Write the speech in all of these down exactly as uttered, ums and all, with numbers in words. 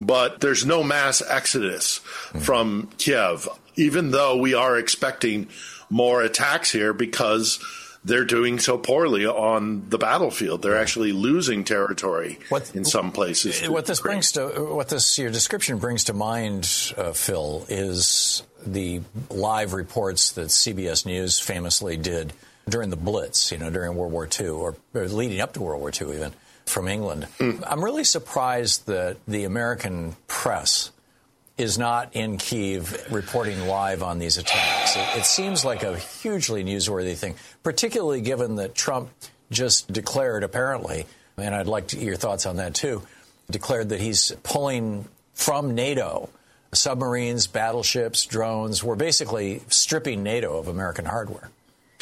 but there's no mass exodus mm. from Kiev, even though we are expecting more attacks here because they're doing so poorly on the battlefield. They're actually losing territory what, in some places. What this brings to, what this your description brings to mind, uh, Phil, is the live reports that C B S News famously did during the Blitz, you know, during World War Two, or, or leading up to World War Two, even from England. Mm. I'm really surprised that the American press is not in Kyiv reporting live on these attacks. It, it seems like a hugely newsworthy thing, particularly given that Trump just declared, apparently, and I'd like to hear your thoughts on that too, declared that he's pulling from NATO submarines, battleships, drones. We're basically stripping NATO of American hardware.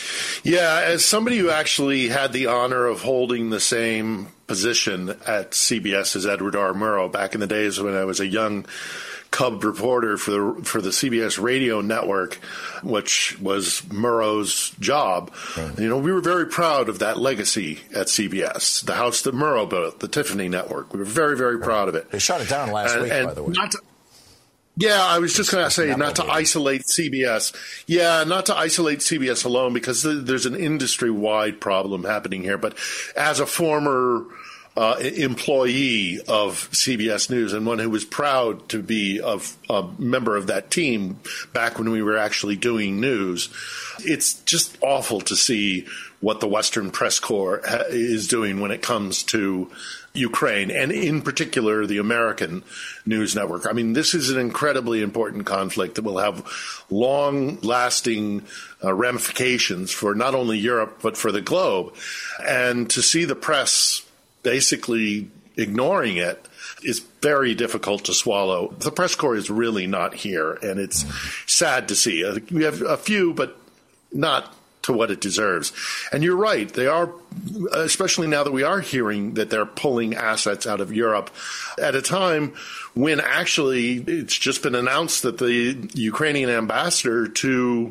Yeah, as somebody who actually had the honor of holding the same position at C B S as Edward R. Murrow back in the days when I was a young cub reporter for the for the C B S radio network, which was Murrow's job. Right. You know, we were very proud of that legacy at C B S, the house that Murrow built, the Tiffany network. We were very, very right. proud of it. They shut it down last and, week, and by the way. Not to, yeah, I was just going to say not to isolate C B S. Yeah, not to isolate C B S alone, because there's an industry-wide problem happening here. But as a former Uh, employee of C B S News and one who was proud to be of, a member of that team back when we were actually doing news, it's just awful to see what the Western press corps ha- is doing when it comes to Ukraine, and in particular the American news network. I mean, this is an incredibly important conflict that will have long-lasting uh, ramifications for not only Europe but for the globe. And to see the press basically ignoring it is very difficult to swallow. The press corps is really not here, and it's sad to see. Uh, we have a few, but not to what it deserves. And you're right. They are, especially now that we are hearing that they're pulling assets out of Europe at a time when actually it's just been announced that the Ukrainian ambassador to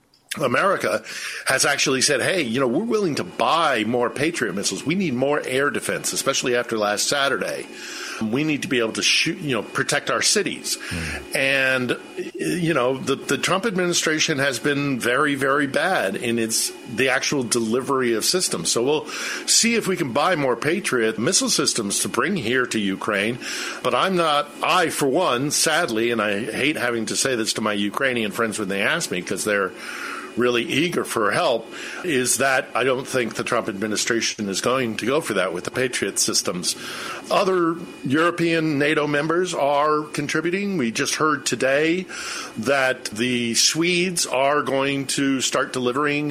America has actually said, hey, you know, we're willing to buy more Patriot missiles. We need more air defense, especially after last Saturday. We need to be able to shoot, you know, protect our cities. Mm. And, you know, the, the Trump administration has been very, very bad in its the actual delivery of systems. So we'll see if we can buy more Patriot missile systems to bring here to Ukraine. But I'm not, I, for one, sadly, and I hate having to say this to my Ukrainian friends when they ask me because they're really eager for help, is that I don't think the Trump administration is going to go for that with the Patriot systems. Other European NATO members are contributing. We just heard today that the Swedes are going to start delivering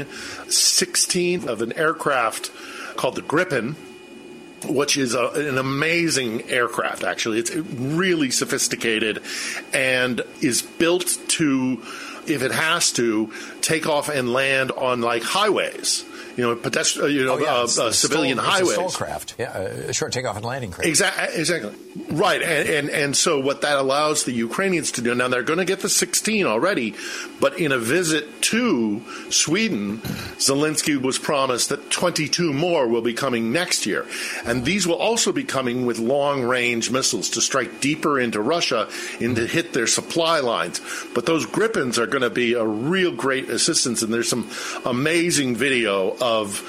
sixteen of an aircraft called the Gripen, which is a, an amazing aircraft, actually. It's really sophisticated and is built to, if it has to, take off and land on like highways, you know, pedestrian, you know, oh, yeah. uh, uh, civilian stole, highways. It's a stall craft, yeah, a short takeoff and landing craft. Exactly, exactly, right. And, and and so what that allows the Ukrainians to do now, they're going to get the sixteen already, but in a visit to Sweden, Zelensky was promised that twenty-two more will be coming next year, and these will also be coming with long-range missiles to strike deeper into Russia and to hit their supply lines. But those Gripens are going to be a real great assistance, and there's some amazing video of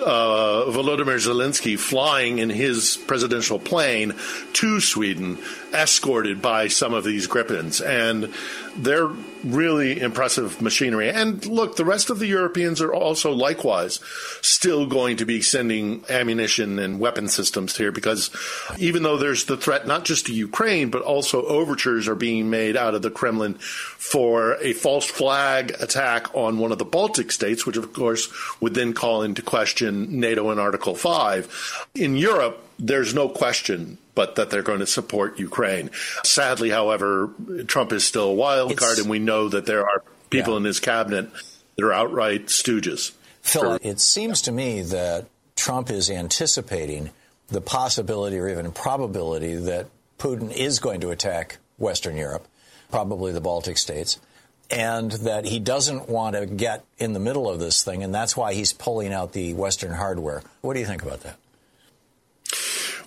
uh, Volodymyr Zelensky flying in his presidential plane to Sweden, escorted by some of these Gripens. And they're really impressive machinery. And look, the rest of the Europeans are also likewise still going to be sending ammunition and weapon systems here, because even though there's the threat not just to Ukraine, but also overtures are being made out of the Kremlin for a false flag attack on one of the Baltic states, which of course would then call into question NATO and Article five. In Europe, there's no question but that they're going to support Ukraine. Sadly, however, Trump is still a wild it's, card, and we know that there are people yeah. in his cabinet that are outright stooges. Phil, for, it seems to me that Trump is anticipating the possibility or even probability that Putin is going to attack Western Europe, probably the Baltic states, and that he doesn't want to get in the middle of this thing, and that's why he's pulling out the Western hardware. What do you think about that?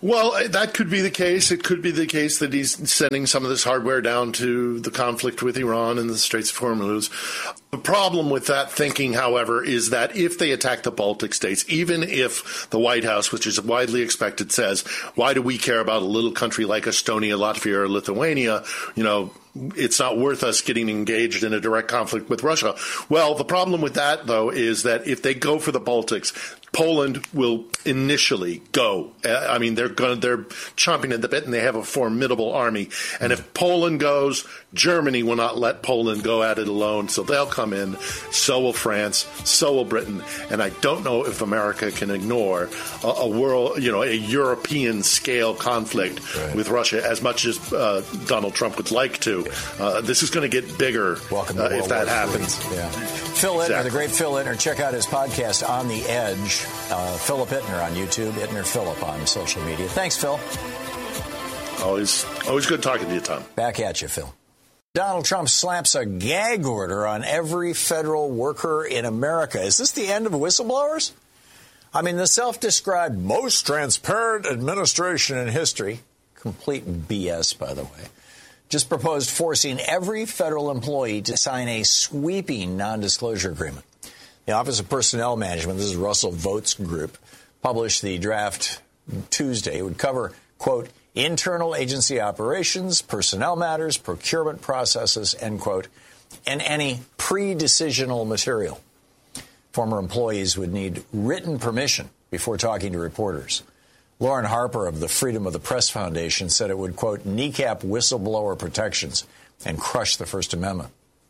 Well, that could be the case. It could be the case that he's sending some of this hardware down to the conflict with Iran and the Straits of Hormuz. The problem with that thinking, however, is that if they attack the Baltic states, even if the White House, which is widely expected, says, why do we care about a little country like Estonia, Latvia, or Lithuania? You know, it's not worth us getting engaged in a direct conflict with Russia. Well, the problem with that, though, is that if they go for the Baltics, Poland will initially go. I mean, they're going, they're chomping at the bit, and they have a formidable army. And if Poland goes, Germany will not let Poland go at it alone, so they'll come in. So will France. So will Britain. And I don't know if America can ignore a, a world, you know, a European-scale conflict right. with Russia as much as uh, Donald Trump would like to. Uh, this is going to get bigger uh, if that happens. Yeah. Phil Ittner, exactly. The great Phil Ittner. Check out his podcast, On the Edge. Uh, Philip Ittner on YouTube, Ittner Philip on social media. Thanks, Phil. Always, always good talking to you, Tom. Back at you, Phil. Donald Trump slaps a gag order on every federal worker in America. Is this the end of whistleblowers? I mean, the self-described most transparent administration in history, complete B S, by the way, just proposed forcing every federal employee to sign a sweeping non-disclosure agreement. The Office of Personnel Management, this is Russell Vought's group, published the draft Tuesday. It would cover, quote, internal agency operations, personnel matters, procurement processes, end quote, and any pre-decisional material. Former employees would need written permission before talking to reporters. Lauren Harper of the Freedom of the Press Foundation said it would, quote, kneecap whistleblower protections and crush the First Amendment.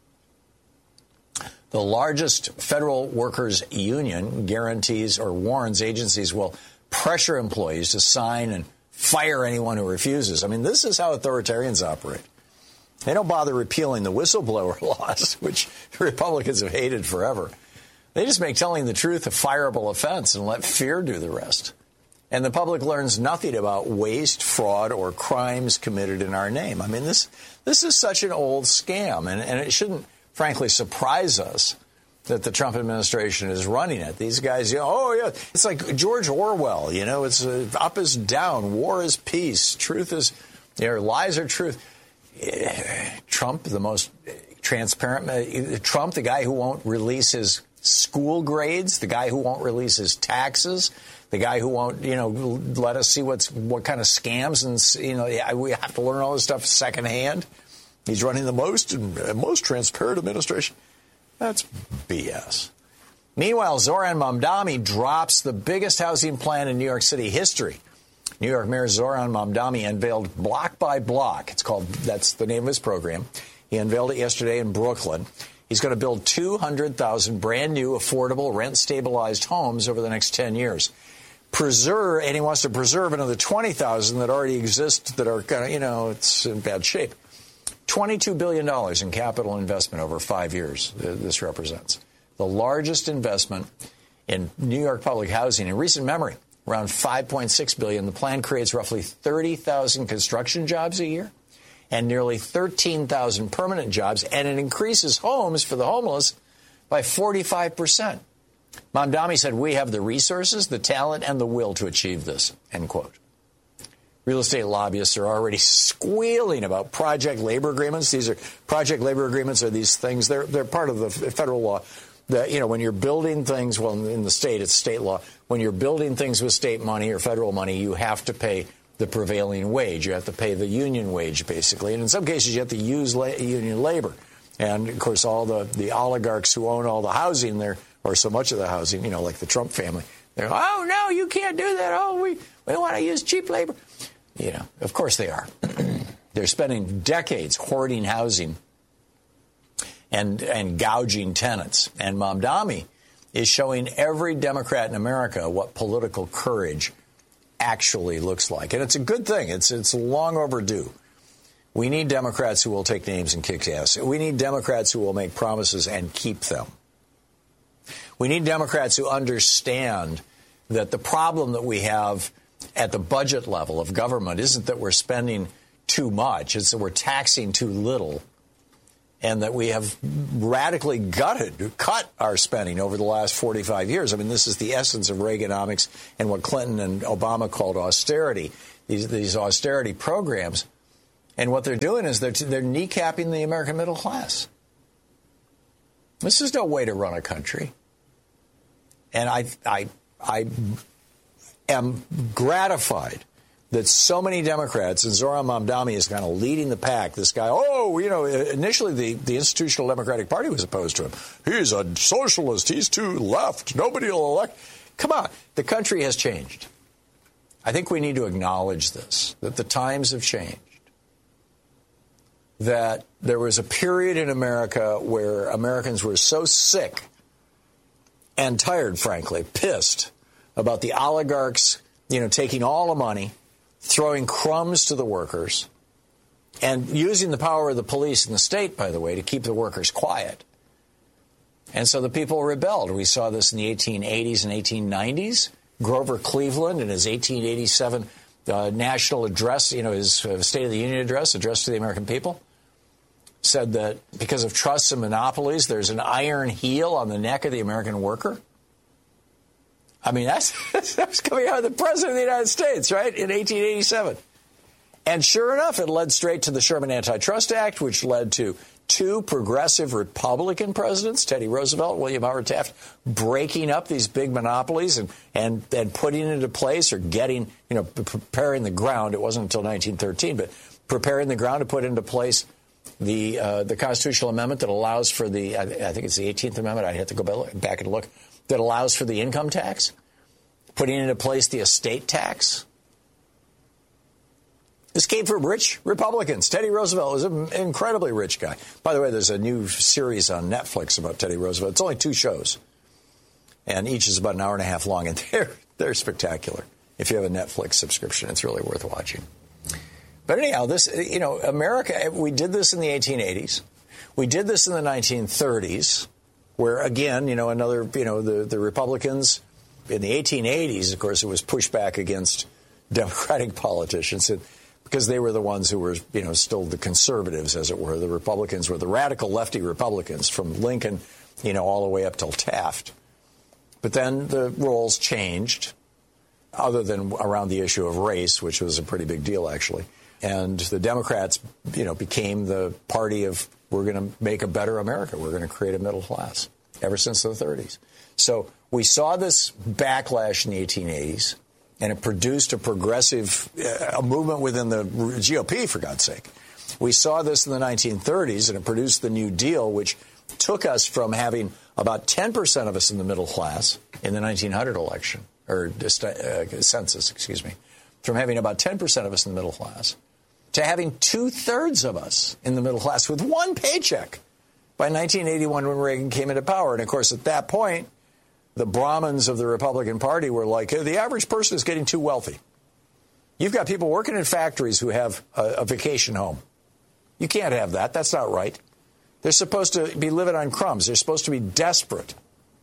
The largest federal workers union guarantees or warns agencies will pressure employees to sign and fire anyone who refuses. I mean, this is how authoritarians operate. They don't bother repealing the whistleblower laws, which Republicans have hated forever. They just make telling the truth a fireable offense and let fear do the rest. And the public learns nothing about waste, fraud, or crimes committed in our name. I mean, this this is such an old scam, and, and it shouldn't, frankly, surprise us that the Trump administration is running it. These guys, you know, oh, yeah, it's like George Orwell, you know, it's uh, up is down, war is peace, truth is, you know, lies are truth. Trump, the most transparent, uh, Trump, the guy who won't release his school grades, the guy who won't release his taxes, the guy who won't, you know, let us see what's what kind of scams and, you know, we have to learn all this stuff secondhand. He's running the most most transparent administration. That's B S. Meanwhile, Zoran Mamdani drops the biggest housing plan in New York City history. New York Mayor Zoran Mamdani unveiled Block by Block. It's called, that's the name of his program. He unveiled it yesterday in Brooklyn. He's going to build two hundred thousand brand new, affordable, rent-stabilized homes over the next ten years. Preserve, and he wants to preserve another twenty thousand that already exist that are kind of, you know, it's in bad shape. twenty-two billion dollars in capital investment over five years, this represents. The largest investment in New York public housing in recent memory, around five point six billion dollars. The plan creates roughly thirty thousand construction jobs a year and nearly thirteen thousand permanent jobs, and it increases homes for the homeless by forty-five percent. Mamdani said, we have the resources, the talent, and the will to achieve this, end quote. Real estate lobbyists are already squealing about project labor agreements. These are project labor agreements are these things. They're they're part of the federal law. That, you know, when you're building things, well, in the state, it's state law. When you're building things with state money or federal money, you have to pay the prevailing wage. You have to pay the union wage, basically. And in some cases, you have to use la- union labor. And, of course, all the, the oligarchs who own all the housing there, or so much of the housing, you know, like the Trump family, they're, oh, no, you can't do that. Oh, we, we want to use cheap labor. You know, of course they are. They're spending decades hoarding housing and and gouging tenants. And Mamdani is showing every Democrat in America what political courage actually looks like. And it's a good thing. It's it's long overdue. We need Democrats who will take names and kick ass. We need Democrats who will make promises and keep them. We need Democrats who understand that the problem that we have at the budget level of government isn't that we're spending too much. It's that we're taxing too little. and that we have radically gutted, cut our spending over the last forty-five years. I mean, this is the essence of Reaganomics and what Clinton and Obama called austerity, these, these austerity programs. And what they're doing is they're, they're kneecapping the American middle class. This is no way to run a country. And I, I, I am gratified that so many Democrats, and Zohran Mamdani is kind of leading the pack. This guy, oh, you know, initially the, the Institutional Democratic Party was opposed to him. He's a socialist. He's too left. Nobody will elect. Come on. The country has changed. I think we need to acknowledge this, that the times have changed. That there was a period in America where Americans were so sick and tired, frankly, pissed about the oligarchs, you know, taking all the money, throwing crumbs to the workers, and using the power of the police and the state, by the way, to keep the workers quiet. And so the people rebelled. We saw this in the eighteen eighties and eighteen nineties. Grover Cleveland, in his eighteen eighty-seven uh, national address, you know, his uh, State of the Union address, addressed to the American people, said that because of trusts and monopolies, there's an iron heel on the neck of the American worker. I mean, that's, that's coming out of the President of the United States, right, in eighteen eighty-seven. And sure enough, it led straight to the Sherman Antitrust Act, which led to two progressive Republican presidents, Teddy Roosevelt, William Howard Taft, breaking up these big monopolies and, and, and putting into place or getting, you know, preparing the ground. It wasn't until nineteen thirteen, but preparing the ground to put into place the uh, the constitutional amendment that allows for the, I, I think it's the eighteenth Amendment, I'd have to go back and look, that allows for the income tax, putting into place the estate tax. This came from rich Republicans. Teddy Roosevelt was an incredibly rich guy. By the way, there's a new series on Netflix about Teddy Roosevelt. It's only two shows, and each is about an hour and a half long, and they're, they're spectacular. If you have a Netflix subscription, it's really worth watching. But anyhow, this, you know, America, we did this in the eighteen eighties. We did this in the nineteen thirties, where, again, you know, another, you know, the, the Republicans in the eighteen eighties, of course, it was pushed back against Democratic politicians and, because they were the ones who were, you know, still the conservatives, as it were. The Republicans were the radical lefty Republicans from Lincoln, you know, all the way up till Taft. But then the roles changed, other than around the issue of race, which was a pretty big deal, actually. And the Democrats, you know, became the party of, we're going to make a better America. We're going to create a middle class, ever since the thirties. So we saw this backlash in the eighteen eighties, and it produced a progressive uh, a movement within the G O P, for God's sake. We saw this in the nineteen thirties, and it produced the New Deal, which took us from having about ten percent of us in the middle class in the nineteen hundred election, or uh, census, excuse me, from having about ten percent of us in the middle class to having two-thirds of us in the middle class with one paycheck by nineteen eighty-one, when Reagan came into power. And, of course, at that point, the Brahmins of the Republican Party were like, hey, the average person is getting too wealthy. You've got people working in factories who have a, a vacation home. You can't have that. That's not right. They're supposed to be living on crumbs. They're supposed to be desperate.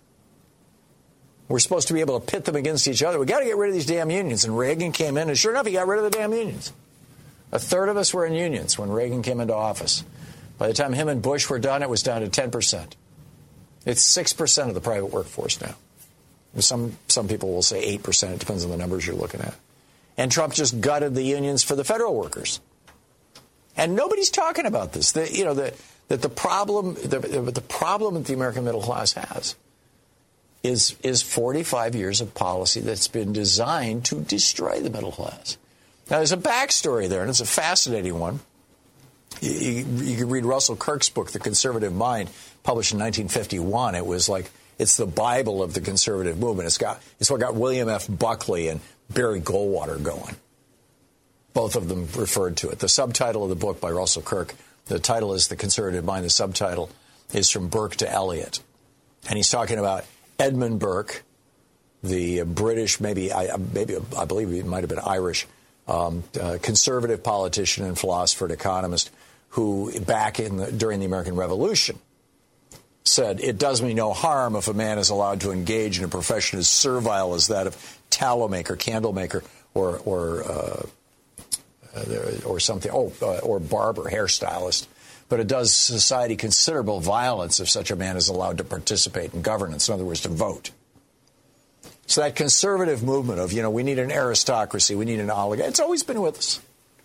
We're supposed to be able to pit them against each other. We've got to get rid of these damn unions. And Reagan came in, and sure enough, he got rid of the damn unions. A third of us were in unions when Reagan came into office. By the time him and Bush were done, it was down to ten percent. It's six percent of the private workforce now. Some some people will say eight percent. It depends on the numbers you're looking at. And Trump just gutted the unions for the federal workers. And nobody's talking about this. The, you know, the, that the problem the, the problem that the American middle class has is is forty-five years of policy that's been designed to destroy the middle class. Now, there's a backstory there, and it's a fascinating one. You, you, you can read Russell Kirk's book, The Conservative Mind, published in nineteen fifty-one. It was like, it's the Bible of the conservative movement. It's got, it's what got William F. Buckley and Barry Goldwater going. Both of them referred to it. The subtitle of the book by Russell Kirk, the title is The Conservative Mind. The subtitle is From Burke to Eliot. And he's talking about Edmund Burke, the British, maybe I, maybe I believe he might have been Irish, Um, uh, conservative politician and philosopher and economist who, back in the, during the American Revolution, said, it does me no harm if a man is allowed to engage in a profession as servile as that of tallow maker, candle maker, or or uh, or something, oh, uh, or barber, hairstylist. but it does society considerable violence if such a man is allowed to participate in governance, in other words, to vote. So that conservative movement of, you know, we need an aristocracy, we need an oligarchy, it's always been with us.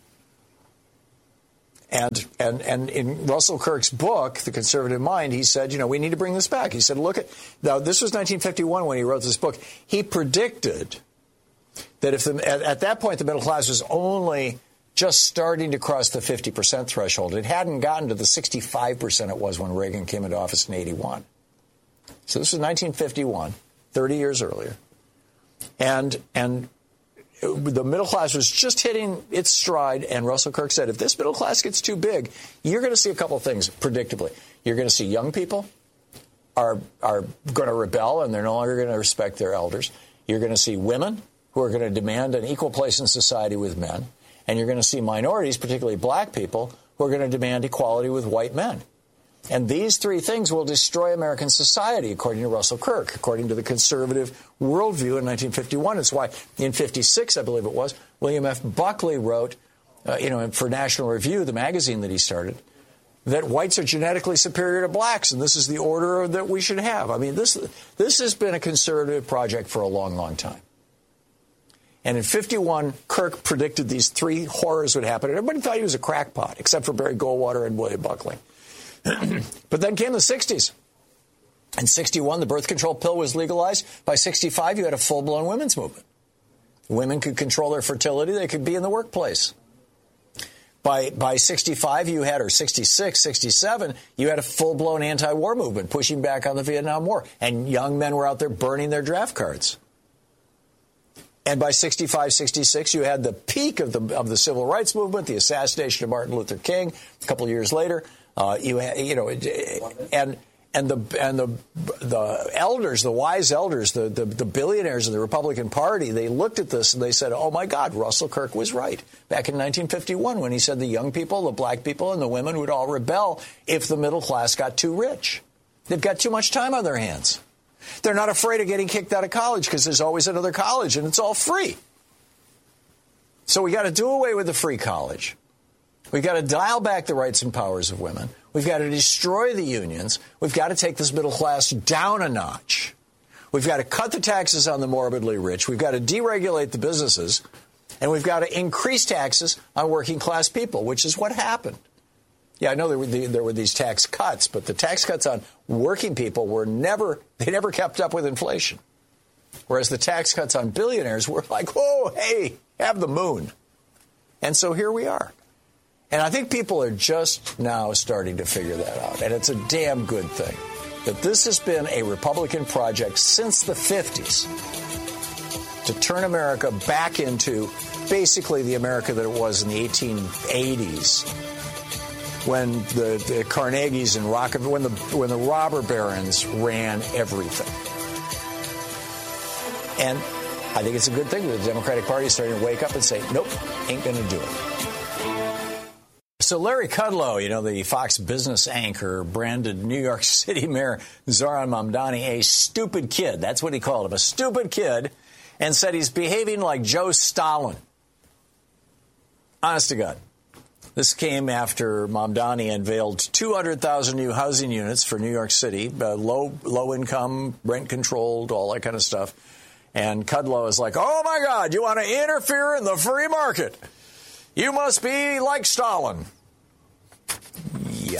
And, and and in Russell Kirk's book, The Conservative Mind, he said, you know, we need to bring this back. He said, look at, now this was nineteen fifty-one when he wrote this book. He predicted that if the, at, at that point the middle class was only just starting to cross the fifty percent threshold. It hadn't gotten to the sixty-five percent it was when Reagan came into office in eighty-one. So this was nineteen fifty-one, thirty years earlier. And and the middle class was just hitting its stride, and Russell Kirk said, if this middle class gets too big, you're going to see a couple of things, predictably. You're going to see young people are are going to rebel, and they're no longer going to respect their elders. You're going to see women who are going to demand an equal place in society with men. And you're going to see minorities, particularly black people, who are going to demand equality with white men. And these three things will destroy American society, according to Russell Kirk, according to the conservative worldview in nineteen fifty-one. It's why in fifty-six, I believe it was, William F. Buckley wrote, uh, you know, for National Review, the magazine that he started, that whites are genetically superior to blacks, and this is the order that we should have. I mean, this this has been a conservative project for a long, long time. And in fifty-one, Kirk predicted these three horrors would happen. And everybody thought he was a crackpot, except for Barry Goldwater and William Buckley. But then came the sixties. In sixty-one, the birth control pill was legalized. By sixty-five, you had a full-blown women's movement. Women could control their fertility. They could be in the workplace. By by sixty-five, you had, or sixty-six, sixty-seven, you had a full-blown anti-war movement pushing back on the Vietnam War. And young men were out there burning their draft cards. And by sixty-five, sixty-six, you had the peak of the of the civil rights movement, the assassination of Martin Luther King. A couple of years later, uh, you had, you know, and and the and the the elders, the wise elders, the, the the billionaires of the Republican Party, they looked at this and they said, "Oh my God, Russell Kirk was right back in nineteen fifty-one when he said the young people, the black people, and the women would all rebel if the middle class got too rich. They've got too much time on their hands." They're not afraid of getting kicked out of college because there's always another college and it's all free. So we got to do away with the free college. We've got to dial back the rights and powers of women. We've got to destroy the unions. We've got to take this middle class down a notch. We've got to cut the taxes on the morbidly rich. We've got to deregulate the businesses. And we've got to increase taxes on working class people, which is what happened. Yeah, I know there were, the, there were these tax cuts, but the tax cuts on working people were never, they never kept up with inflation. Whereas the tax cuts on billionaires were like, whoa, hey, have the moon. And so here we are. And I think people are just now starting to figure that out. And it's a damn good thing that this has been a Republican project since the fifties to turn America back into basically the America that it was in the eighteen eighties. When the, the Carnegies and Rock, when the when the robber barons ran everything, and I think it's a good thing that the Democratic Party is starting to wake up and say, "Nope, ain't going to do it." So Larry Kudlow, you know, the Fox Business anchor, branded New York City Mayor Zohran Mamdani a stupid kid. That's what he called him, a stupid kid, and said he's behaving like Joe Stalin. Honest to God. This came after Mamdani unveiled two hundred thousand new housing units for New York City, uh, low low income, rent controlled, all that kind of stuff. And Kudlow is like, oh, my God, you want to interfere in the free market? You must be like Stalin. Yeah,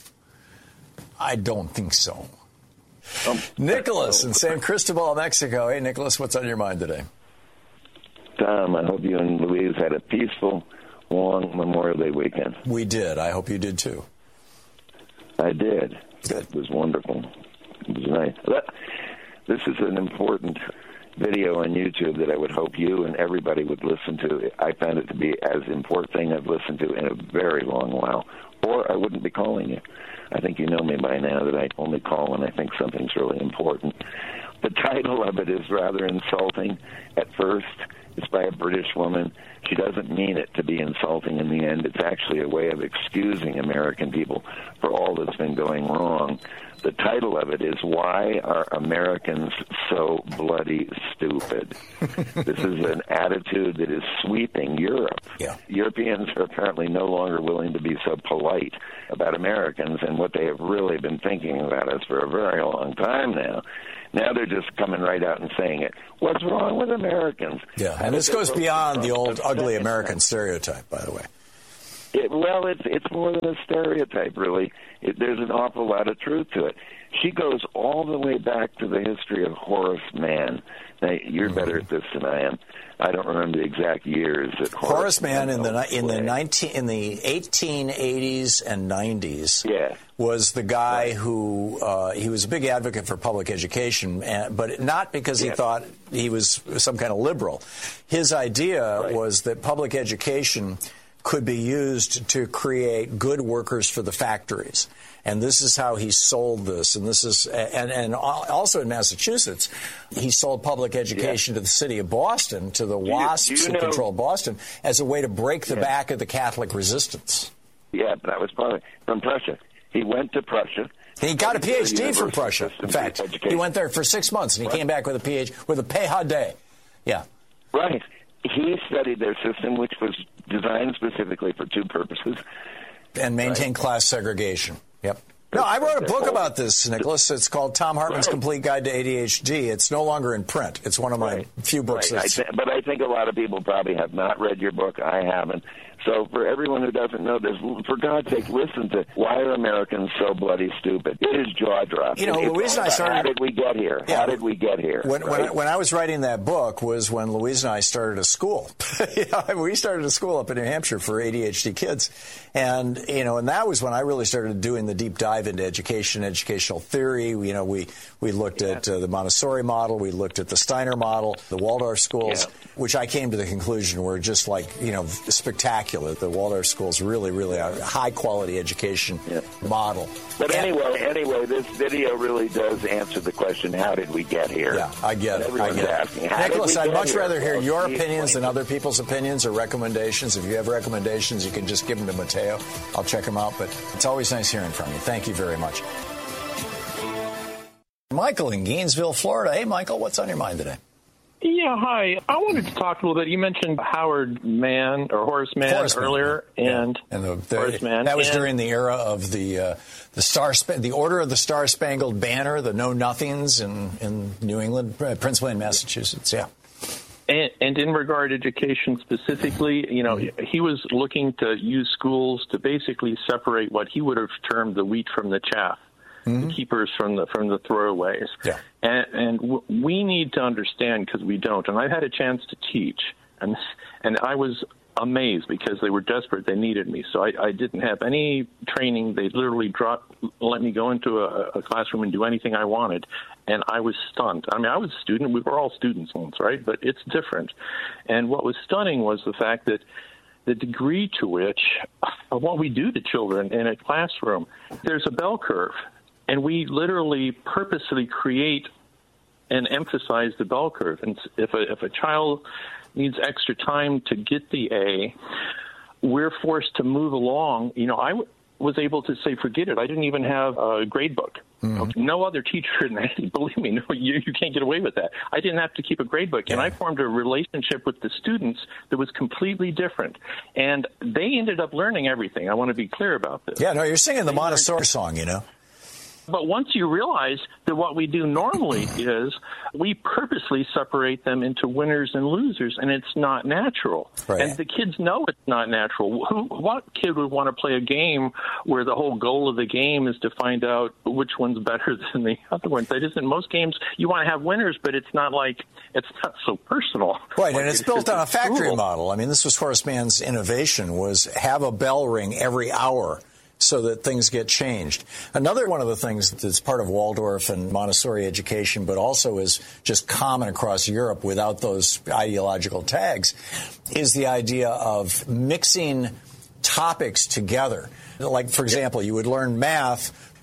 I don't think so. Um, Nicholas in San Cristobal, Mexico. Hey, Nicholas, what's on your mind today? Tom, I hope you and Louise had a peaceful, long Memorial Day weekend. We did. I hope you did, too. I did. Good. It was wonderful. It was nice. This is an important video on YouTube that I would hope you and everybody would listen to. I found it to be as important thing I've listened to in a very long while, or I wouldn't be calling you. I think you know me by now that I only call when I think something's really important. The title of it is rather insulting at first, It's by a British woman. She doesn't mean it to be insulting in the end. It's actually a way of excusing American people for all that's been going wrong. The title of it is, Why Are Americans So Bloody Stupid? This is an attitude that is sweeping Europe. Yeah. Europeans are apparently no longer willing to be so polite about Americans and what they have really been thinking about us for a very long time now. Now they're just coming right out and saying it. What's wrong with Americans? Yeah, and this goes beyond the old ugly American stereotype, by the way. It, well, it's it's more than a stereotype, really. It, there's an awful lot of truth to it. She goes all the way back to the history of Horace Mann. Now, you're mm-hmm. better at this than I am. I don't remember the exact years that Horace, Horace Mann in the in the nineteen in the eighteen eighties and nineties. Yeah. Was the guy right. who uh, he was a big advocate for public education, but not because he yeah. thought he was some kind of liberal. His idea right. was that public education could be used to create good workers for the factories. And this is how he sold this. And this is, and, and also in Massachusetts, he sold public education yeah. to the city of Boston, to the WASPs you, you that know, control Boston, as a way to break the yeah. back of the Catholic resistance. Yeah, but that was probably from Prussia. He went to Prussia. He got a P H D from Prussia, in fact. He went there for six months, and he right. came back with a P H D, with a P H D. Yeah. Right. He studied their system, which was designed specifically for two purposes. And maintain right. class segregation. Yep. No, I wrote a book about this, Nicholas. It's called Tom Hartman's right. Complete Guide to A D H D. It's no longer in print. It's one of my right. few books. Right. I th- but I think a lot of people probably have not read your book. I haven't. So for everyone who doesn't know this, for God's sake, listen to Why Are Americans So Bloody Stupid? It is jaw-dropping. You know, it's Louise and I started... How did we get here? Yeah. How did we get here? When, right? when, I, when I was writing that book was when Louise and I started a school. you know, we started a school up in New Hampshire for A D H D kids. And, you know, and that was when I really started doing the deep dive into education, educational theory. You know, we, we looked yeah. at uh, the Montessori model. We looked at the Steiner model, the Waldorf schools, yeah. which I came to the conclusion were just like, you know, spectacular. The Waldorf schools really, really are a high-quality education yeah. model. But and, anyway, anyway, this video really does answer the question, how did we get here? Yeah, I get it. I get asking, it. Nicholas, I'd much here? rather hear well, your opinions than other people's opinions or recommendations. If you have recommendations, you can just give them to Mateo. I'll check them out, but it's always nice hearing from you. Thank you very much. Michael in Gainesville, Florida. Hey, Michael, what's on your mind today? Yeah, hi. I wanted to talk a little bit. You mentioned Howard Mann or Horace Mann Horace earlier, Mann. and, yeah. and the, the, Horace Mann. That was and, during the era of the uh, the Star the Order of the Star Spangled Banner, the Know Nothings in in New England, principally in Massachusetts. Yeah. And, and in regard to education specifically, you know, he was looking to use schools to basically separate what he would have termed the wheat from the chaff. Mm-hmm. The keepers from the from the throwaways. Yeah. And, and w- we need to understand, because we don't. And I've had a chance to teach, and and I was amazed because they were desperate. They needed me. So I, I didn't have any training. They literally dropped, let me go into a, a classroom and do anything I wanted. And I was stunned. I mean, I was a student. We were all students once, right? But it's different. And what was stunning was the fact that the degree to which of what we do to children in a classroom, there's a bell curve. And we literally purposely create and emphasize the bell curve. And if a, if a child needs extra time to get the A, we're forced to move along. You know, I w- was able to say, forget it. I didn't even have a grade book. Mm-hmm. No other teacher, and believe me, no, you, you can't get away with that. I didn't have to keep a grade book. Yeah. And I formed a relationship with the students that was completely different. And they ended up learning everything. I want to be clear about this. Yeah, no, you're singing the Montessori song, you know. But once you realize that what we do normally is we purposely separate them into winners and losers, and it's not natural. Right. And the kids know it's not natural. Who, what kid would want to play a game where the whole goal of the game is to find out which one's better than the other one? That isn't. Most games, you want to have winners, but it's not like, it's not so personal. Right, like and it's, it's built on a factory model. I mean, this was Horace Mann's innovation, was have a bell ring every hour so that things get changed. Another one of the things that's part of Waldorf and Montessori education, but also is just common across Europe without those ideological tags, is the idea of mixing topics together. Like, for example, you would learn math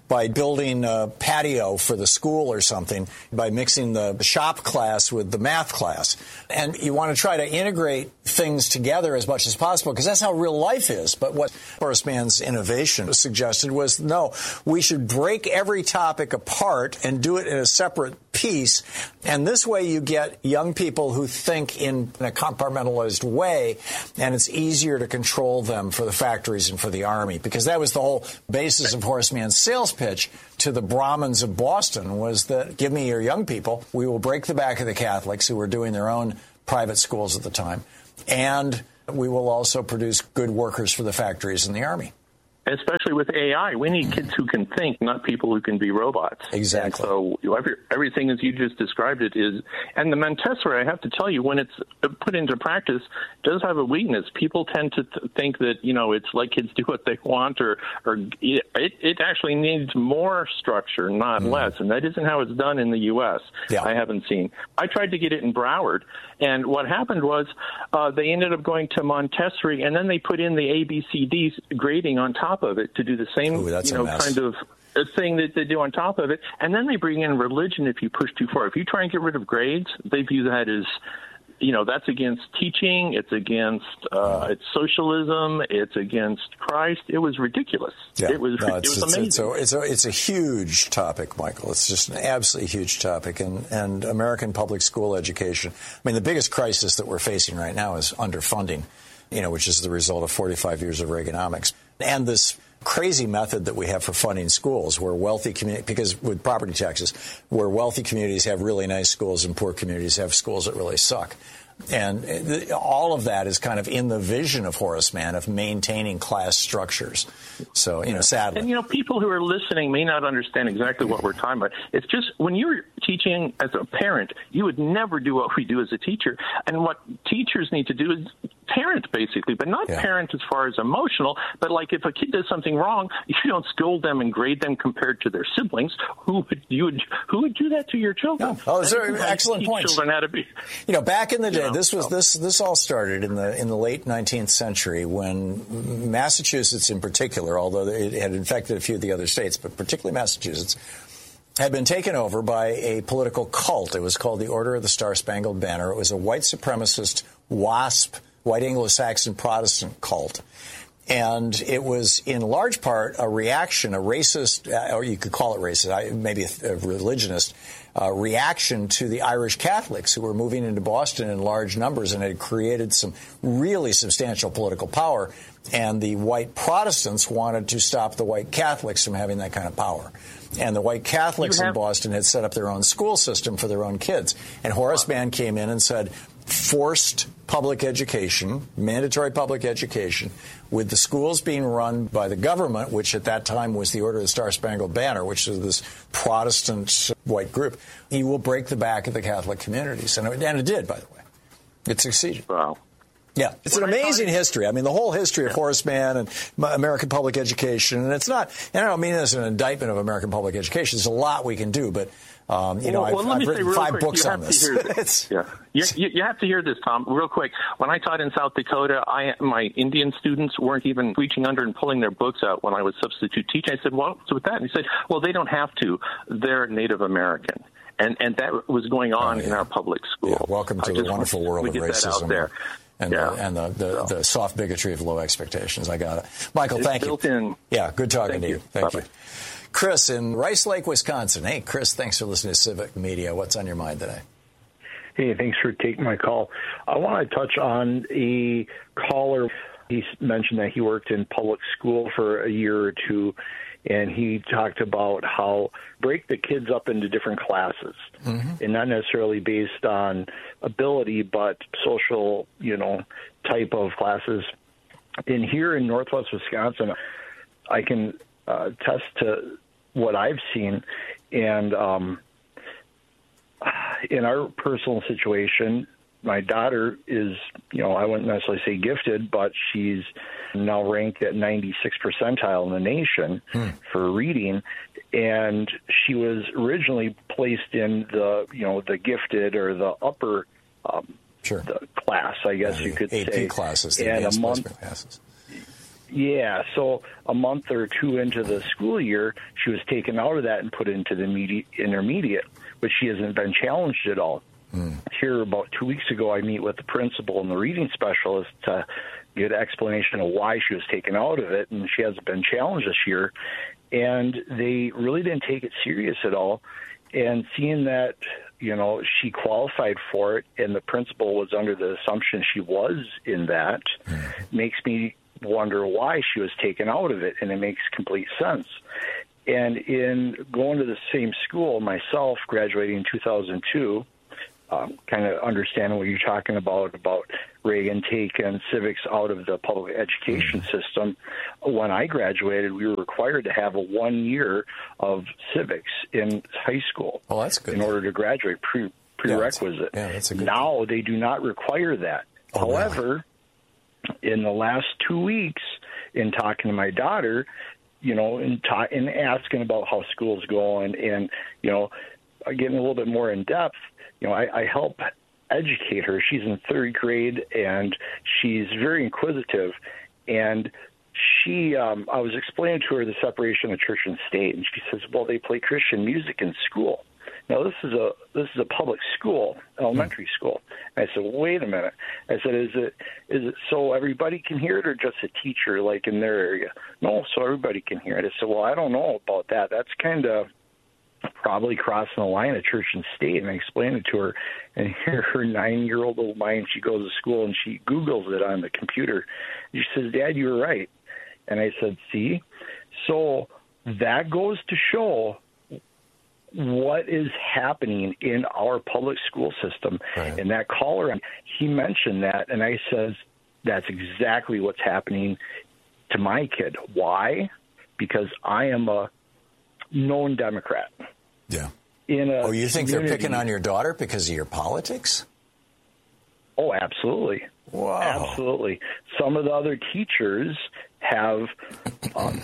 by building a patio for the school or something, by mixing the shop class with the math class. And you want to try to integrate things together as much as possible, because that's how real life is. But what Horace Mann's innovation suggested was, no, we should break every topic apart and do it in a separate piece. And this way you get young people who think in a compartmentalized way, and it's easier to control them for the factories and for the Army, because that was the whole basis of Horace Mann's sales pitch to the Brahmins of Boston, was that give me your young people, we will break the back of the Catholics who were doing their own private schools at the time, and we will also produce good workers for the factories and the Army. Especially with A I, we need kids who can think, not people who can be robots. Exactly. And so every, everything as you just described it is, and the Montessori, I have to tell you, when it's put into practice, does have a weakness. People tend to th- think that, you know, it's like kids do what they want, or, or it, it actually needs more structure, not mm. less. And that isn't how it's done in the U S. Yeah. I haven't seen. I tried to get it in Broward, and what happened was uh, they ended up going to Montessori, and then they put in the A B C D grading on top of it to do the same, Ooh, you know, kind of a thing that they do on top of it. And then they bring in religion if you push too far. If you try and get rid of grades, they view that as, you know, that's against teaching. It's against uh, it's socialism. It's against Christ. It was ridiculous. Yeah. It was, no, it was it's, amazing. It's a, it's, a, it's a huge topic, Michael. It's just an absolutely huge topic. And, and American public school education, I mean, the biggest crisis that we're facing right now is underfunding, you know, which is the result of forty-five years of Reaganomics. And this crazy method that we have for funding schools, where wealthy communities, because with property taxes, where wealthy communities have really nice schools and poor communities have schools that really suck. And all of that is kind of in the vision of Horace Mann of maintaining class structures. So, you know, sadly. And, you know, people who are listening may not understand exactly what we're talking about. It's just when you're teaching as a parent, you would never do what we do as a teacher. And what teachers need to do is parent, basically, but not yeah. parent as far as emotional. But like if a kid does something wrong, you don't scold them and grade them compared to their siblings. Who would you would who would do that to your children? No. Oh, those are excellent points. Children how to be, you know, back in the day, you know, this was so. this this all started in the in the late nineteenth century when Massachusetts, in particular, although it had infected a few of the other states, but particularly Massachusetts, had been taken over by a political cult. It was called the Order of the Star-Spangled Banner. It was a white supremacist WASP, white Anglo-Saxon Protestant cult. And it was in large part a reaction, a racist, or you could call it racist, maybe a religionist, uh, reaction to the Irish Catholics who were moving into Boston in large numbers and had created some really substantial political power. And the white Protestants wanted to stop the white Catholics from having that kind of power. And the white Catholics have- in Boston had set up their own school system for their own kids. And Horace Mann came in and said, forced public education, mandatory public education, with the schools being run by the government, which at that time was the Order of the Star-Spangled Banner, which is this Protestant white group. He will break the back of the Catholic communities. And it, and it did, by the way. It succeeded. Wow. Yeah, it's an amazing history. I mean, the whole history of Horace Mann and American public education, and it's not, and I don't mean this as an indictment of American public education. There's a lot we can do, but, um, you know, well, I've, well, I've written five quick, books on this. this. yeah. you, you, you have to hear this, Tom, real quick. When I taught in South Dakota, I, my Indian students weren't even reaching under and pulling their books out when I was substitute teaching. I said, well, what's with that? And he said, well, they don't have to. They're Native American. And and that was going on oh, yeah. in our public school. Yeah, welcome to I the wonderful world of racism. There. And, yeah. the, and the, the, the soft bigotry of low expectations. I got it. Michael, it's thank built you. In. Yeah, good talking thank to you. you. Thank Bye-bye. you. Chris in Rice Lake, Wisconsin. Hey, Chris, thanks for listening to Civic Media. What's on your mind today? Hey, thanks for taking my call. I want to touch on a caller. He mentioned that he worked in public school for a year or two, and he talked about how break the kids up into different classes, mm-hmm. and not necessarily based on ability, but social, you know, type of classes. And here in Northwest Wisconsin, I can uh, attest to what I've seen, and um, in our personal situation, my daughter is, you know, I wouldn't necessarily say gifted, but she's now ranked at ninety-sixth percentile in the nation hmm. for reading. And she was originally placed in the, you know, the gifted or the upper um, sure. the class, I guess yeah, you could A P say. classes, the and advanced a month, placement classes. Yeah, so a month or two into the school year, she was taken out of that and put into the immediate, intermediate, but she hasn't been challenged at all. Mm. Here, about two weeks ago, I meet with the principal and the reading specialist to get an explanation of why she was taken out of it, and she hasn't been challenged this year. And they really didn't take it serious at all. And seeing that, you know, she qualified for it and the principal was under the assumption she was in that, mm. makes me wonder why she was taken out of it, and it makes complete sense. And in going to the same school myself, graduating in two thousand two, um, kind of understanding what you're talking about, about Reagan taking civics out of the public education mm-hmm. system. When I graduated, we were required to have a one year of civics in high school. Oh, that's good. In order to graduate, pre- prerequisite. Yeah, that's, yeah, that's a good now thing. They do not require that. Oh, However, really? In the last two weeks, in talking to my daughter, you know, and, ta- and asking about how school's going, and, you know, getting a little bit more in depth, you know, I, I help educate her. She's in third grade, and she's very inquisitive. And she, um, I was explaining to her the separation of church and state, and she says, well, they play Christian music in school. Now, this is a this is a public school, elementary school. And I said, wait a minute. I said, is it is it so everybody can hear it, or just a teacher like in their area? No, so everybody can hear it. I said, well, I don't know about that. That's kind of probably crossing the line of church and state. And I explained it to her, and her, her nine-year-old little mind, she goes to school and she Googles it on the computer. She says, Dad, you were right. And I said, see? So that goes to show what is happening in our public school system. Right. And that caller, he mentioned that, and I says, that's exactly what's happening to my kid. Why? Because I am a known Democrat. Yeah. In a oh, you think community. They're picking on your daughter because of your politics? Oh, absolutely. Wow. Absolutely. Some of the other teachers have um,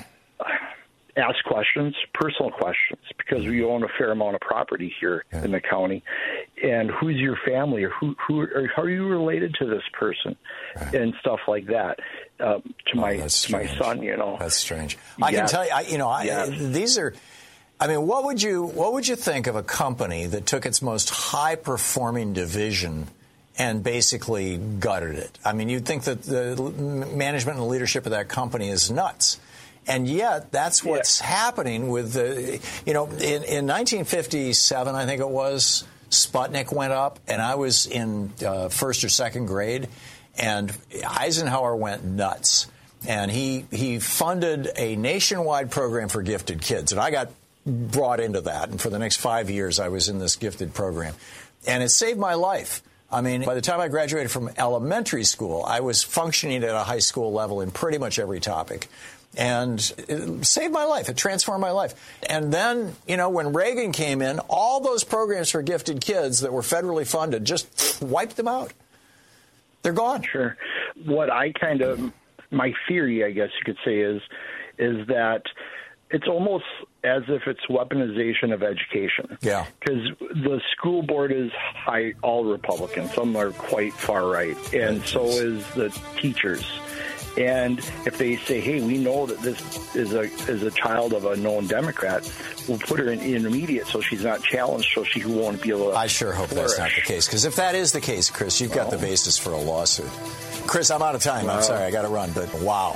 asked questions, personal questions, because we own a fair amount of property here yeah. in the county. And who's your family, or who, who or how are you related to this person, right. and stuff like that. Uh, to my oh, to my son, you know, that's strange. I yeah. can tell you, I, you know, I, yeah. these are. I mean, what would you what would you think of a company that took its most high performing division and basically gutted it? I mean, you'd think that the management and leadership of that company is nuts. And yet, that's what's yeah. happening with the, you know, in, in nineteen fifty-seven, I think it was, Sputnik went up, and I was in uh, first or second grade, and Eisenhower went nuts. And he he funded a nationwide program for gifted kids, and I got brought into that. And for the next five years, I was in this gifted program. And it saved my life. I mean, by the time I graduated from elementary school, I was functioning at a high school level in pretty much every topic. And it saved my life. It transformed my life. And then, you know, when Reagan came in, all those programs for gifted kids that were federally funded just wiped them out. They're gone. Sure. What I kind of, my theory, I guess you could say, is, is that it's almost as if it's weaponization of education. Yeah. Because the school board is high, all Republican. Some are quite far right. And so is the teachers. And if they say, hey, we know that this is a is a child of a known Democrat, we'll put her in intermediate so she's not challenged, so she won't be able to I sure hope flourish. That's not the case. Because if that is the case, Chris, you've got oh. the basis for a lawsuit. Chris, I'm out of time. Wow. I'm sorry. I got to run. But wow.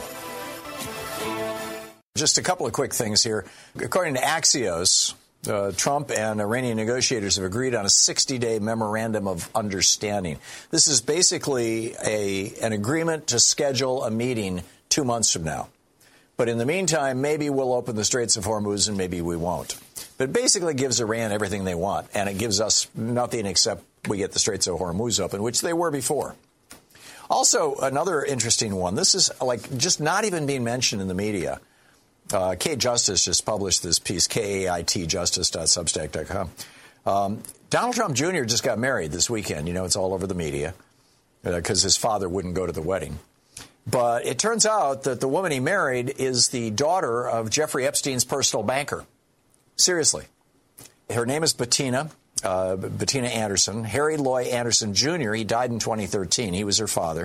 Just a couple of quick things here. According to Axios, uh, Trump and Iranian negotiators have agreed on a sixty-day memorandum of understanding. This is basically a an agreement to schedule a meeting two months from now. But in the meantime, maybe we'll open the Straits of Hormuz and maybe we won't. But it basically gives Iran everything they want, and it gives us nothing except we get the Straits of Hormuz open, which they were before. Also, another interesting one. This is like just not even being mentioned in the media. Uh, Kate Justice just published this piece, K A I T justice dot substack dot com. Um, Donald Trump Junior just got married this weekend. You know, it's all over the media because uh, his father wouldn't go to the wedding. But it turns out that the woman he married is the daughter of Jeffrey Epstein's personal banker. Seriously. Her name is Bettina, uh, Bettina Anderson. Harry Loy Anderson Junior, he died in twenty thirteen. He was her father.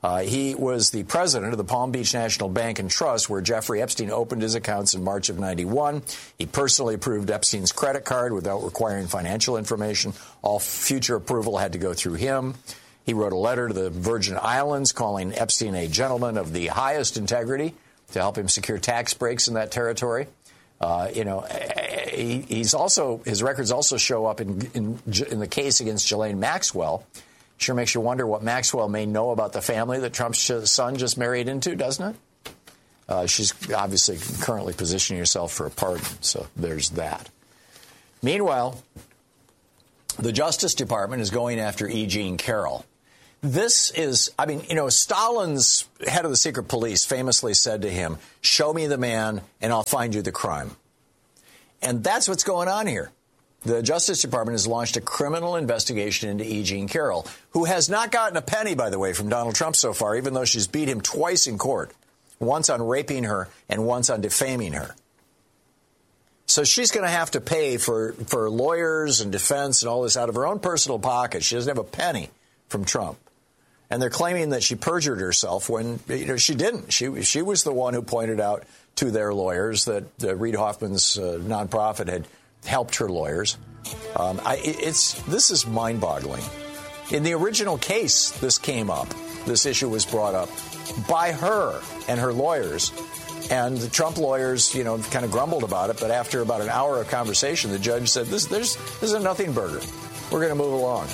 Uh, he was the president of the Palm Beach National Bank and Trust, where Jeffrey Epstein opened his accounts in March of ninety-one. He personally approved Epstein's credit card without requiring financial information. All future approval had to go through him. He wrote a letter to the Virgin Islands calling Epstein a gentleman of the highest integrity to help him secure tax breaks in that territory. Uh, you know, he, he's also his records also show up in, in in the case against Ghislaine Maxwell. Sure makes you wonder what Maxwell may know about the family that Trump's son just married into, doesn't it? Uh, she's obviously currently positioning herself for a pardon, so there's that. Meanwhile, the Justice Department is going after E. Jean Carroll. This is, I mean, you know, Stalin's head of the secret police famously said to him, "Show me the man and I'll find you the crime." And that's what's going on here. The Justice Department has launched a criminal investigation into E. Jean Carroll, who has not gotten a penny, by the way, from Donald Trump so far, even though she's beat him twice in court, once on raping her and once on defaming her. So she's going to have to pay for, for lawyers and defense and all this out of her own personal pocket. She doesn't have a penny from Trump. And they're claiming that she perjured herself when, you know, she didn't. She she was the one who pointed out to their lawyers that uh, Reid Hoffman's uh, nonprofit had helped her lawyers. Um, I, it's this is mind-boggling. In the original case, this came up. This issue was brought up by her and her lawyers. And the Trump lawyers, you know, kind of grumbled about it. But after about an hour of conversation, the judge said, this, there's, this is a nothing burger. We're going to move along.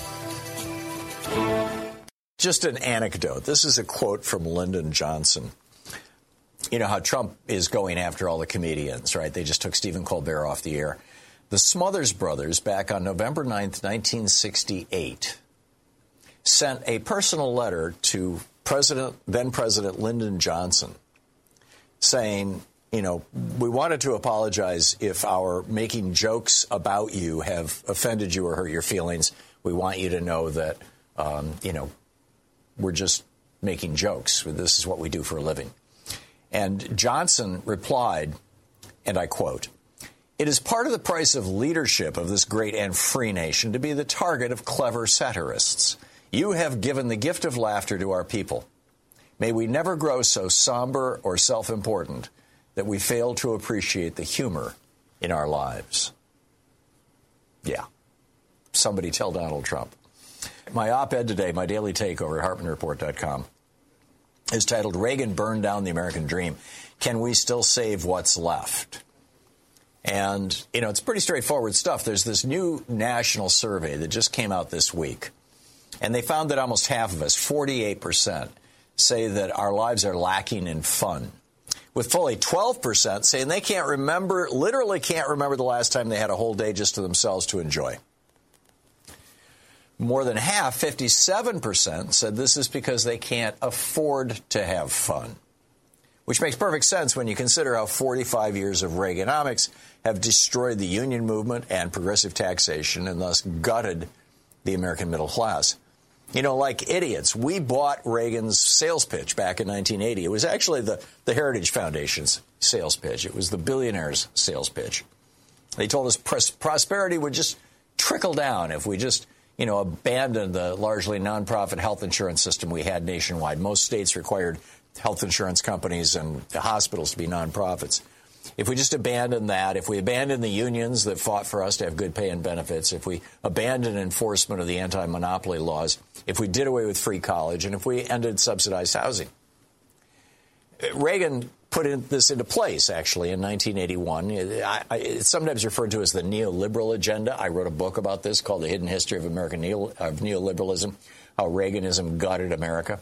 Just an anecdote. This is a quote from Lyndon Johnson. You know how Trump is going after all the comedians, right? They just took Stephen Colbert off the air. The Smothers Brothers, back on November ninth, nineteen sixty-eight, sent a personal letter to President, then President Lyndon Johnson, saying, you know, we wanted to apologize if our making jokes about you have offended you or hurt your feelings. We want you to know that, um, you know, we're just making jokes. This is what we do for a living. And Johnson replied, and I quote, "It is part of the price of leadership of this great and free nation to be the target of clever satirists. You have given the gift of laughter to our people. May we never grow so somber or self-important that we fail to appreciate the humor in our lives." Yeah. Somebody tell Donald Trump. My op-ed today, my daily take over at Hartmann Report dot com, is titled, "Reagan Burned Down the American Dream. Can We Still Save What's Left?" And, you know, it's pretty straightforward stuff. There's this new national survey that just came out this week. And they found that almost half of us, forty-eight percent, say that our lives are lacking in fun, with fully twelve percent saying they can't remember, literally can't remember the last time they had a whole day just to themselves to enjoy. More than half, fifty-seven percent, said this is because they can't afford to have fun, which makes perfect sense when you consider how forty-five years of Reaganomics have destroyed the union movement and progressive taxation and thus gutted the American middle class. You know, like idiots, we bought Reagan's sales pitch back in nineteen eighty. It was actually the, the Heritage Foundation's sales pitch. It was the billionaires' sales pitch. They told us pros- prosperity would just trickle down if we just, you know, abandoned the largely nonprofit health insurance system we had nationwide. Most states required health insurance companies and hospitals to be nonprofits. If we just abandon that, if we abandon the unions that fought for us to have good pay and benefits, if we abandon enforcement of the anti-monopoly laws, if we did away with free college, and if we ended subsidized housing. Reagan put in, this into place, actually, in nineteen eighty-one. I, I, it's sometimes referred to as the neoliberal agenda. I wrote a book about this called The Hidden History of American Neo, of Neoliberalism, how Reaganism gutted America.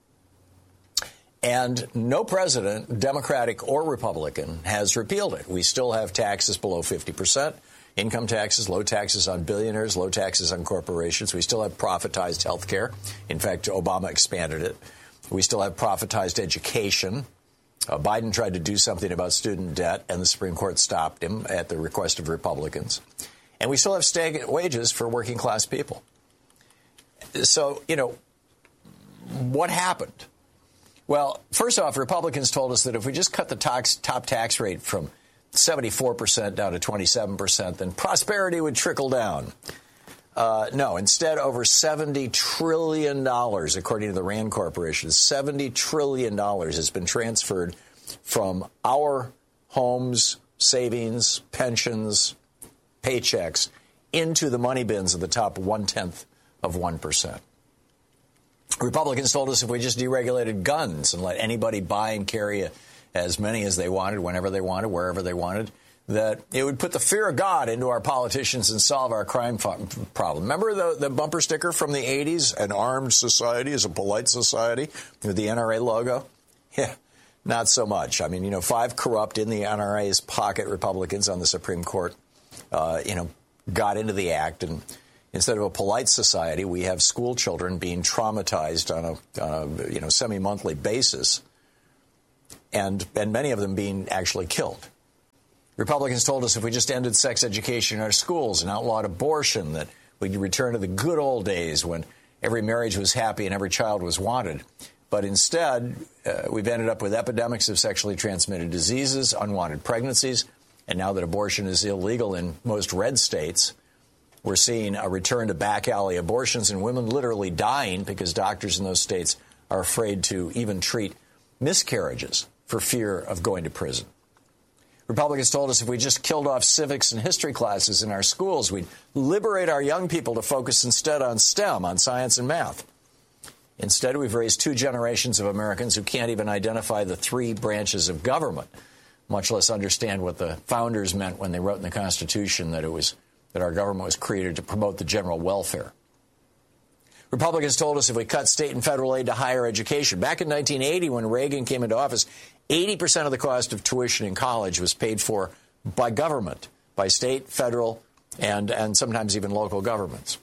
And no president, Democratic or Republican, has repealed it. We still have taxes below fifty percent, income taxes, low taxes on billionaires, low taxes on corporations. We still have profitized health care. In fact, Obama expanded it. We still have profitized education. Uh, Biden tried to do something about student debt, and the Supreme Court stopped him at the request of Republicans. And we still have stagnant wages for working class people. So, you know, what happened? Well, first off, Republicans told us that if we just cut the tax, top tax rate from seventy-four percent down to twenty-seven percent, then prosperity would trickle down. Uh, no, instead, over seventy trillion dollars, according to the RAND Corporation, seventy trillion dollars has been transferred from our homes, savings, pensions, paychecks into the money bins of the top one-tenth of one percent. Republicans told us if we just deregulated guns and let anybody buy and carry a, as many as they wanted, whenever they wanted, wherever they wanted, that it would put the fear of God into our politicians and solve our crime problem. Remember the, the bumper sticker from the eighties? An armed society is a polite society with the N R A logo? Yeah, not so much. I mean, you know, five corrupt in the N R A's pocket Republicans on the Supreme Court, uh, you know, got into the act, and instead of a polite society, we have school children being traumatized on a, on a you know, semi-monthly basis, and and many of them being actually killed. Republicans told us if we just ended sex education in our schools and outlawed abortion, that we'd return to the good old days when every marriage was happy and every child was wanted. But instead, uh, we've ended up with epidemics of sexually transmitted diseases, unwanted pregnancies, and now that abortion is illegal in most red states, we're seeing a return to back alley abortions and women literally dying because doctors in those states are afraid to even treat miscarriages for fear of going to prison. Republicans told us if we just killed off civics and history classes in our schools, we'd liberate our young people to focus instead on STEM, on science and math. Instead, we've raised two generations of Americans who can't even identify the three branches of government, much less understand what the founders meant when they wrote in the Constitution that it was that our government was created to promote the general welfare. Republicans told us if we cut state and federal aid to higher education. Back in nineteen eighty, when Reagan came into office, eighty percent of the cost of tuition in college was paid for by government, by state, federal, and, and sometimes even local governments.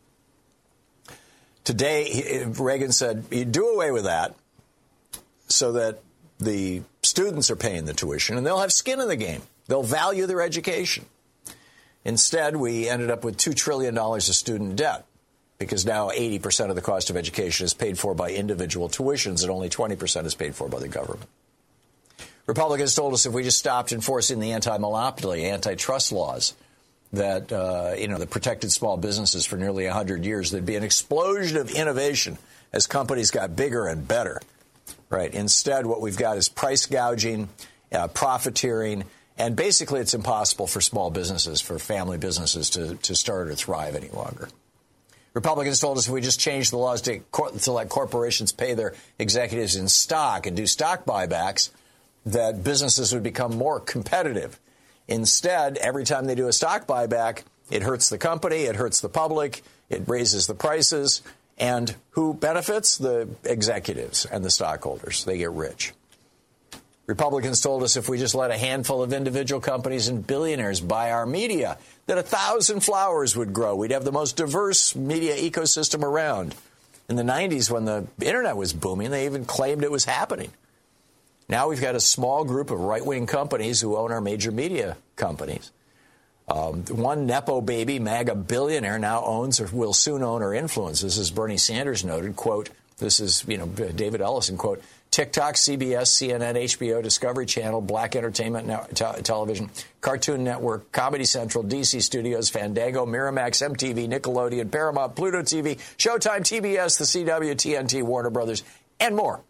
Today, Reagan said, you do away with that so that the students are paying the tuition and they'll have skin in the game. They'll value their education. Instead, we ended up with two trillion dollars of student debt because now eighty percent of the cost of education is paid for by individual tuitions and only twenty percent is paid for by the government. Republicans told us if we just stopped enforcing the anti-monopoly, antitrust laws that, uh, you know, that protected small businesses for nearly one hundred years, there'd be an explosion of innovation as companies got bigger and better. Right. Instead, what we've got is price gouging, uh, profiteering, and basically it's impossible for small businesses, for family businesses to, to start or thrive any longer. Republicans told us if we just changed the laws to, to let corporations pay their executives in stock and do stock buybacks, that businesses would become more competitive. Instead, every time they do a stock buyback, it hurts the company, it hurts the public, it raises the prices, and who benefits? The executives and the stockholders. They get rich. Republicans told us if we just let a handful of individual companies and billionaires buy our media, that a thousand flowers would grow. We'd have the most diverse media ecosystem around. In the nineties, when the internet was booming, they even claimed it was happening. Now we've got a small group of right-wing companies who own our major media companies. Um, one Nepo baby MAGA billionaire now owns or will soon own or influences, as Bernie Sanders noted, quote, this is, you know, David Ellison, quote, TikTok, C B S, C N N, H B O, Discovery Channel, Black Entertainment ne- te- Television, Cartoon Network, Comedy Central, D C Studios, Fandango, Miramax, M T V, Nickelodeon, Paramount, Pluto T V, Showtime, T B S, the C W, T N T, Warner Brothers, and more.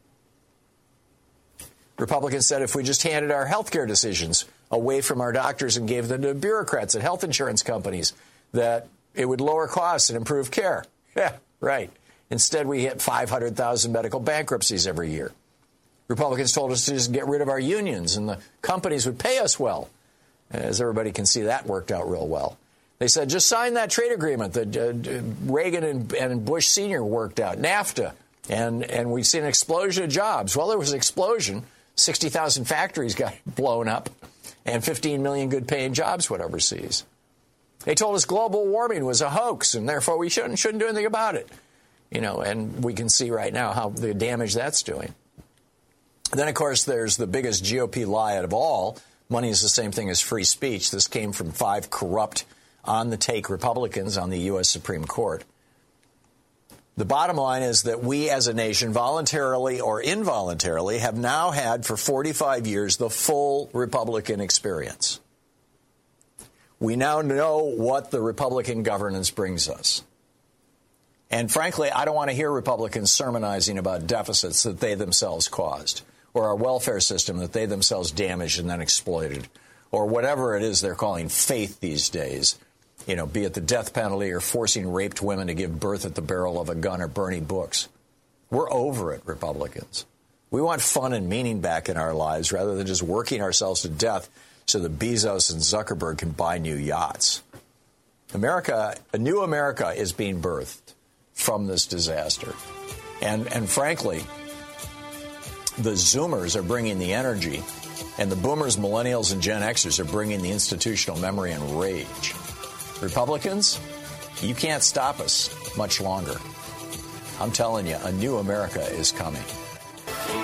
Republicans said if we just handed our health care decisions away from our doctors and gave them to bureaucrats at health insurance companies, that it would lower costs and improve care. Yeah, right. Instead, we hit five hundred thousand medical bankruptcies every year. Republicans told us to just get rid of our unions and the companies would pay us well. As everybody can see, that worked out real well. They said, just sign that trade agreement that uh, Reagan and, and Bush Senior worked out, NAFTA, and, and we've seen an explosion of jobs. Well, there was an explosion. sixty thousand factories got blown up and fifteen million good-paying jobs went overseas. They told us global warming was a hoax, and therefore we shouldn't, shouldn't do anything about it. You know, and we can see right now how the damage that's doing. Then, of course, there's the biggest G O P lie out of all. Money is the same thing as free speech. This came from five corrupt, on-the-take Republicans on the U S Supreme Court. The bottom line is that we as a nation, voluntarily or involuntarily, have now had for forty-five years the full Republican experience. We now know what the Republican governance brings us. And frankly, I don't want to hear Republicans sermonizing about deficits that they themselves caused, or our welfare system that they themselves damaged and then exploited, or whatever it is they're calling faith these days, you know, be it the death penalty or forcing raped women to give birth at the barrel of a gun or burning books. We're over it, Republicans. We want fun and meaning back in our lives rather than just working ourselves to death so that Bezos and Zuckerberg can buy new yachts. America, a new America is being birthed from this disaster. And, and frankly, the Zoomers are bringing the energy, and the Boomers, Millennials, and Gen Xers are bringing the institutional memory and rage. Republicans, you can't stop us much longer. I'm telling you, a new America is coming.